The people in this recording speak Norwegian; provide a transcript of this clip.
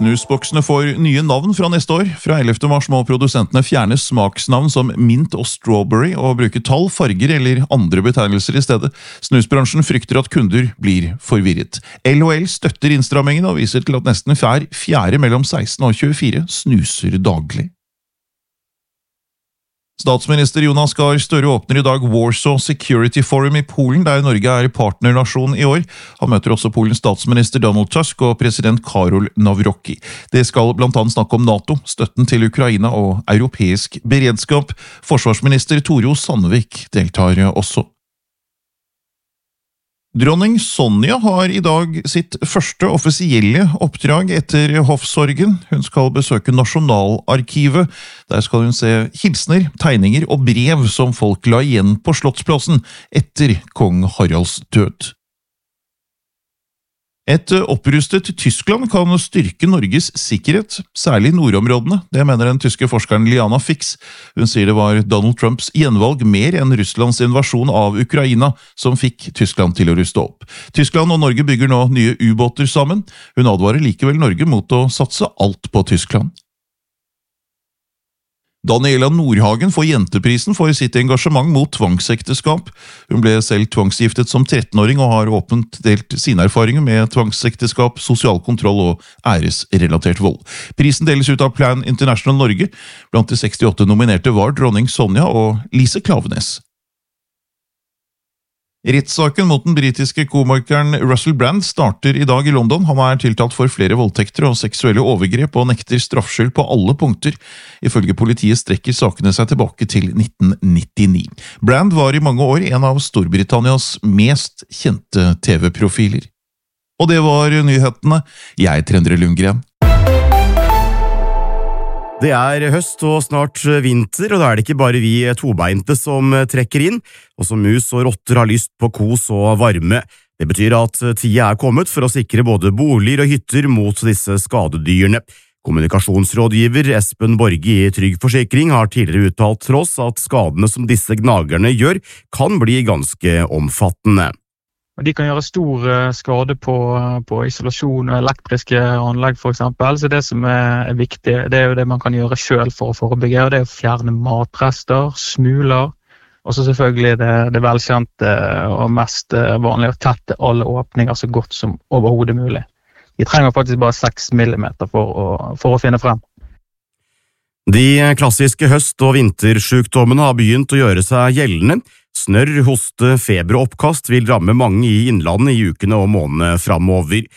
Snusboksene får nye navn fra neste år. Fra 11. mars må produsentene fjerne smaksnavn som mint og strawberry og bruke tall, farger eller andre betegnelser i stedet. Snusbransjen frykter at kunder blir forvirret. LHL støtter innstrammingen og viser til at nesten hver fjerde mellom 16 og 24 snuser daglig. Statsminister Jonas Gahr Støre åpner i dag Warsaw Security Forum i Polen, der Norge er partnernasjon i år. Han møter også Polens statsminister Donald Tusk og president Karol Nawrocki. Det skal blant annet snakke om NATO, støtten til Ukraina og europeisk beredskap. Forsvarsminister Tore O. Sandvik deltar også. Dronning Sonja har i dag sitt første offisielle oppdrag etter hoffsorgen. Hun skal besøke Nasjonalarkivet. Der skal hun se hilsner, tegninger og brev som folk la igjen på Slottsplassen etter kong Haralds død. Et opprustet Tyskland kan styrke Norges sikkerhet, særlig i nordområdene. Det mener den tyske forskeren Liana Fix. Hun sier det var Donald Trumps gjenvalg mer enn Russlands invasjon av Ukraina som fikk Tyskland til å ruste opp. Tyskland og Norge bygger nå nye ubåter sammen. Hun advarer likevel Norge mot å satse alt på Tyskland. Daniela Nordhagen får Jenteprisen for sitt engasjement mot tvangsekteskap. Hun ble selv tvangsgiftet som 13-åring og har åpent delt sine erfaringer med tvangsekteskap, sosial kontroll og æresrelatert vold. Prisen deles ut av Plan International Norge. Blant de 68 nominerte var dronning Sonja og Lise Klaveness. Rettssaken mot den britiske komikeren Russell Brand starter i dag i London. Han er tiltalt for flere voldtekter og seksuelle overgrep og nekter straffskyld på alle punkter. Ifølge politiet strekker sakene seg tilbake til 1999. Brand var i mange år en av Storbritannias mest kjente TV-profiler. Og det var nyhetene. Jeg er Endre Lundgren. Det er høst og snart vinter, og da er det ikke bare vi tobeinte som trekker inn, og som mus og rotter har lyst på kos og varme. Det betyr at tida er kommet for å sikre både boliger og hytter mot disse skadedyrene. Kommunikasjonsrådgiver Espen Borge i Trygg Forsikring har tidligere uttalt til oss at skadene som disse gnagerne gjør kan bli ganske omfattende. De kan gjøre stor skade på isolasjon og elektriske anlegg for eksempel, så det som er viktig, det er jo det man kan gjøre selv for å forebygge, og det er å fjerne matrester, smuler, og så selvfølgelig det velkjente og mest vanlige å tette alle åpninger så godt som overhodet mulig. De trenger faktisk bare 6 millimeter for å finne frem. De klassiske høst- og vintersykdommene har begynt å gjøre seg gjeldende. Snørr, hoste, feber og oppkast vil ramme mange i innlandet i ukene og månedene framover.